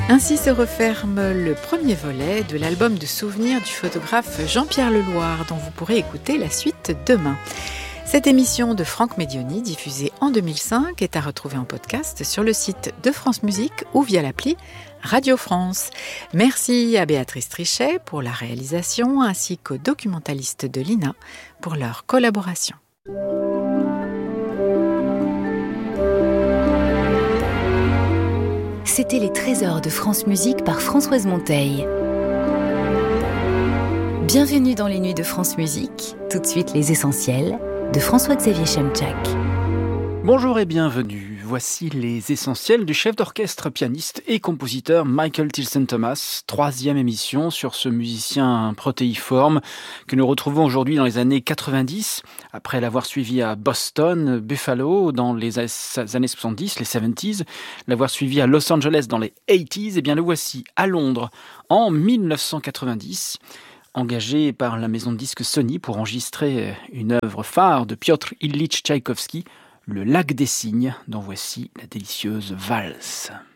Ainsi se referme le premier volet de l'album de souvenirs du photographe Jean-Pierre Leloir, dont vous pourrez écouter la suite demain. Cette émission de Franck Medioni, diffusée en 2005, est à retrouver en podcast sur le site de France Musique ou via l'appli Radio France. Merci à Béatrice Trichet pour la réalisation, ainsi qu'aux documentalistes de l'INA pour leur collaboration. C'était les trésors de France Musique par Françoise Monteil. Bienvenue dans les nuits de France Musique. Tout de suite, les essentiels de François-Xavier Chemchak. Bonjour et bienvenue. Voici les essentiels du chef d'orchestre, pianiste et compositeur Michael Tilson Thomas. 3e émission sur ce musicien protéiforme que nous retrouvons aujourd'hui dans les années 90, après l'avoir suivi à Boston, Buffalo dans les années 70, les 70s, l'avoir suivi à Los Angeles dans les 80s, et bien le voici à Londres en 1990. Engagé par la maison de disques Sony pour enregistrer une œuvre phare de Piotr Ilyich Tchaïkovski, Le Lac des Cygnes, dont voici la délicieuse valse.